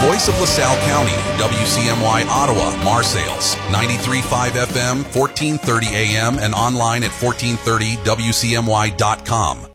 voice of LaSalle County, WCMY Ottawa, Marseilles, 93.5 FM, 1430 AM, and online at 1430wcmy.com.